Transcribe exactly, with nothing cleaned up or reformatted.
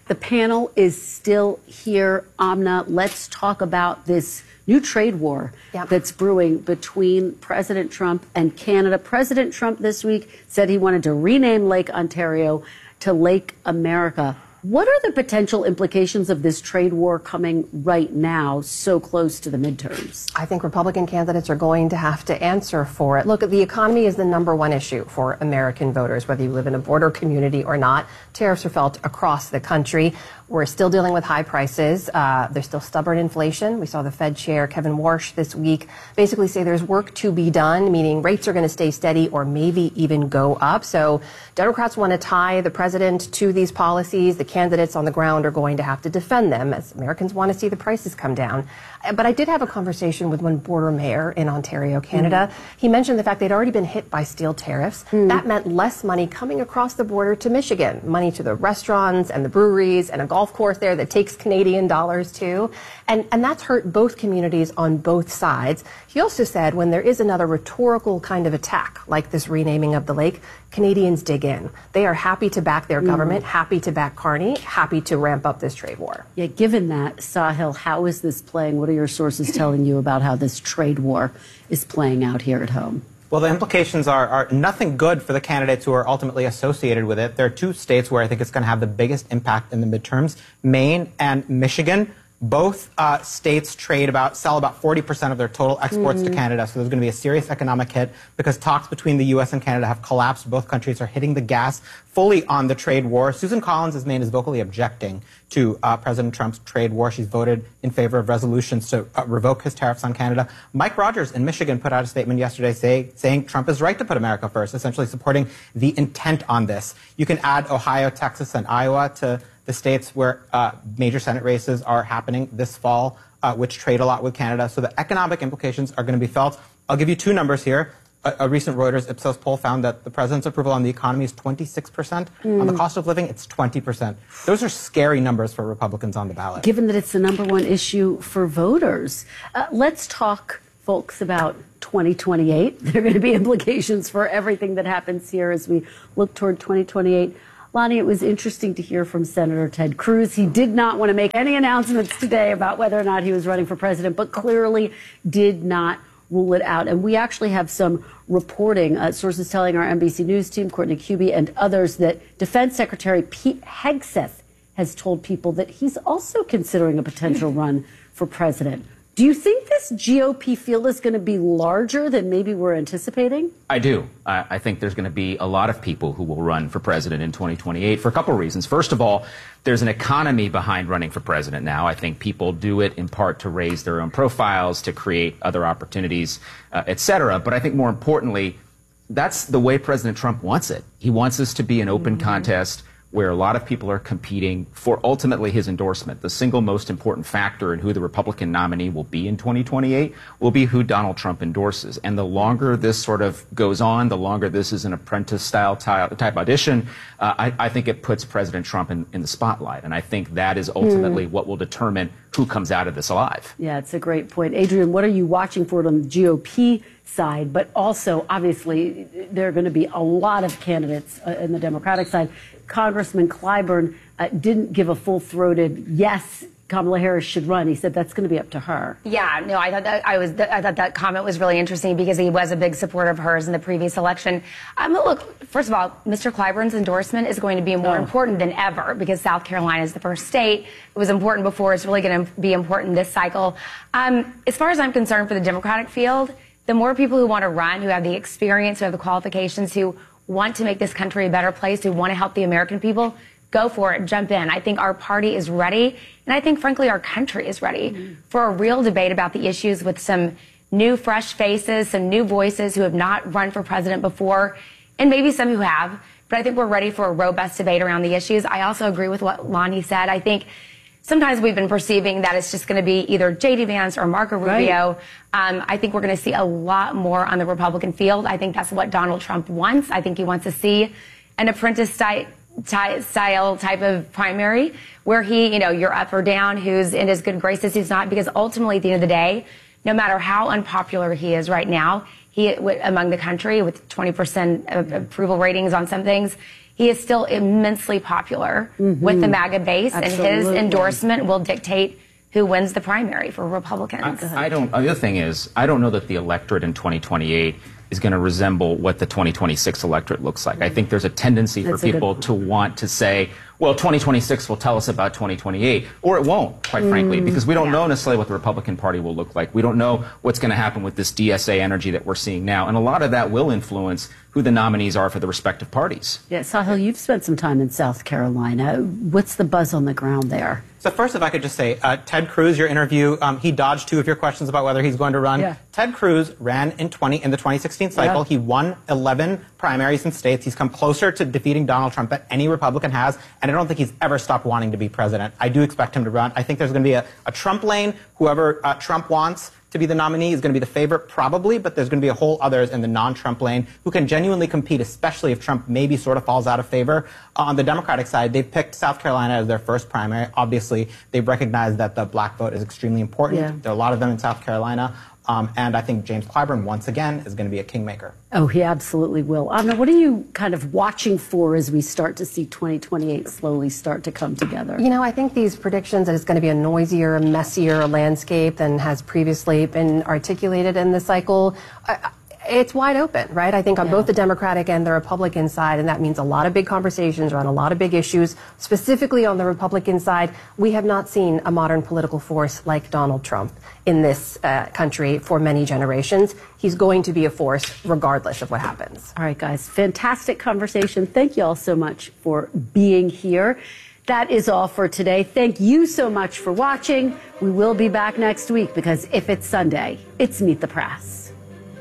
The panel is still here. Amna, let's talk about this new trade war yep. that's brewing between President Trump and Canada. President Trump this week said he wanted to rename Lake Ontario to Lake America. What are the potential implications of this trade war coming right now, so close to the midterms? I think Republican candidates are going to have to answer for it. Look, the economy is the number one issue for American voters, whether you live in a border community or not. Tariffs are felt across the country. We're still dealing with high prices. Uh, there's still stubborn inflation. We saw the Fed chair, Kevin Warsh, this week basically say there's work to be done, meaning rates are going to stay steady or maybe even go up. So Democrats want to tie the president to these policies. The candidates on the ground are going to have to defend them as Americans want to see the prices come down. But I did have a conversation with one border mayor in Ontario, Canada. Mm. He mentioned the fact they'd already been hit by steel tariffs. Mm. That meant less money coming across the border to Michigan, money to the restaurants and the breweries and a golf course there that takes Canadian dollars too. And, and that's hurt both communities on both sides. He also said when there is another rhetorical kind of attack like this renaming of the lake, Canadians dig in. They are happy to back their government, mm. happy to back Carney, happy to ramp up this trade war. Yeah, given that, Sahil, how is this playing? What are your sources telling you about how this trade war is playing out here at home? Well, the implications are, are nothing good for the candidates who are ultimately associated with it. There are two states where I think it's going to have the biggest impact in the midterms, Maine and Michigan. Both uh, states trade about, sell about forty percent of their total exports mm-hmm. to Canada, so there's going to be a serious economic hit because talks between the U S and Canada have collapsed. Both countries are hitting the gas fully on the trade war. Susan Collins, as Maine, is vocally objecting to uh, President Trump's trade war. She's voted in favor of resolutions to uh, revoke his tariffs on Canada. Mike Rogers in Michigan put out a statement yesterday say, saying Trump is right to put America first, essentially supporting the intent on this. You can add Ohio, Texas, and Iowa to the states where uh, major Senate races are happening this fall, uh, which trade a lot with Canada. So the economic implications are going to be felt. I'll give you two numbers here. A, a recent Reuters Ipsos poll found that the president's approval on the economy is twenty-six percent. Mm. On the cost of living, it's twenty percent. Those are scary numbers for Republicans on the ballot. Given that it's the number one issue for voters. Uh, let's talk, folks, about twenty twenty-eight. There are going to be implications for everything that happens here as we look toward twenty twenty-eight. Lonnie, it was interesting to hear from Senator Ted Cruz. He did not want to make any announcements today about whether or not he was running for president, but clearly did not rule it out. And we actually have some reporting, uh, sources telling our N B C News team, Courtney Kube, and others that Defense Secretary Pete Hegseth has told people that he's also considering a potential run for president. Do you think this G O P field is going to be larger than maybe we're anticipating? I do. I, I think there's going to be a lot of people who will run for president in twenty twenty-eight for a couple of reasons. First of all, there's an economy behind running for president now. I think people do it in part to raise their own profiles, to create other opportunities, uh, et cetera. But I think more importantly, that's the way President Trump wants it. He wants this to be an open mm-hmm. contest where a lot of people are competing for ultimately his endorsement. The single most important factor in who the Republican nominee will be in twenty twenty-eight will be who Donald Trump endorses. And the longer this sort of goes on, the longer this is an apprentice-style type audition, uh, I, I think it puts President Trump in, in the spotlight. And I think that is ultimately mm. what will determine who comes out of this alive. Yeah, it's a great point. Adrian, what are you watching for on the G O P side? But also, obviously, there are going to be a lot of candidates uh, in the Democratic side. Congressman Clyburn uh, didn't give a full-throated yes, Kamala Harris should run. He said that's going to be up to her. Yeah, no, I thought that I was. I thought that comment was really interesting because he was a big supporter of hers in the previous election. Um, look, first of all, Mister Clyburn's endorsement is going to be more oh. important than ever because South Carolina is the first state. It was important before. It's really going to be important this cycle. Um, as far as I'm concerned, for the Democratic field, the more people who want to run, who have the experience, who have the qualifications, who want to make this country a better place, who want to help the American people, go for it, jump in. I think our party is ready, and I think, frankly, our country is ready mm-hmm. for a real debate about the issues with some new, fresh faces, some new voices who have not run for president before, and maybe some who have. But I think we're ready for a robust debate around the issues. I also agree with what Lonnie said. I think sometimes we've been perceiving that it's just going to be either J D Vance or Marco Rubio. Right. Um, I think we're going to see a lot more on the Republican field. I think that's what Donald Trump wants. I think he wants to see an apprentice style, style type of primary where he, you know, you're up or down, who's in his good graces, who's not, because ultimately at the end of the day, no matter how unpopular he is right now, he among the country with twenty percent approval ratings on some things, he he is still immensely popular mm-hmm. with the MAGA base, Absolutely. and his endorsement will dictate who wins the primary for Republicans. I, I don't. The other thing is, I don't know that the electorate in twenty twenty-eight is going to resemble what the twenty twenty-six electorate looks like. I think there's a tendency That's for people to want to say, well, twenty twenty-six will tell us about twenty twenty-eight, or it won't, quite mm, frankly, because we don't yeah. know necessarily what the Republican Party will look like. We don't know what's going to happen with this D S A energy that we're seeing now, and a lot of that will influence who the nominees are for the respective parties. Yeah, Sahil, you've spent some time in South Carolina. What's the buzz on the ground there? So first, if I could just say, uh, Ted Cruz, your interview, um, he dodged two of your questions about whether he's going to run. Yeah. Ted Cruz ran in twenty in the twenty sixteen cycle. Yeah. He won eleven primaries in states. He's come closer to defeating Donald Trump than any Republican has, and I don't think he's ever stopped wanting to be president. I do expect him to run. I think there's going to be a, a Trump lane. Whoever uh, Trump wants to be the nominee is going to be the favorite, probably, but there's going to be a whole others in the non-Trump lane who can genuinely compete, especially if Trump maybe sort of falls out of favor. Uh, on the Democratic side, they've picked South Carolina as their first primary. Obviously, they've recognized that the black vote is extremely important. Yeah. There are a lot of them in South Carolina. Um, and I think James Clyburn, once again, is going to be a kingmaker. Oh, he absolutely will. Amna, what are you kind of watching for as we start to see twenty twenty-eight slowly start to come together? You know, I think these predictions that it's going to be a noisier, messier landscape than has previously been articulated in the cycle, uh, it's wide open, right? I think on yeah. both the Democratic and the Republican side, and that means a lot of big conversations around a lot of big issues. Specifically on the Republican side, we have not seen a modern political force like Donald Trump in this uh, country for many generations. He's going to be a force regardless of what happens. All right, guys, fantastic conversation. Thank you all so much for being here. That is all for today. Thank you so much for watching. We will be back next week because if it's Sunday, it's Meet the Press.